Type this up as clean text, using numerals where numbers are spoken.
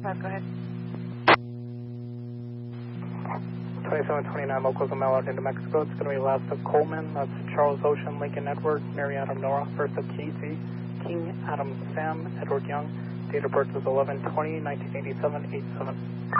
5, go ahead. 2729 locals of Mallard into Mexico. It's going to be last of Coleman. That's Charles Ocean, Lincoln Edward, Mary Adam Nora. First of Casey, King Adam Sam, Edward Young. Date of birth is 11/20/1987, 87.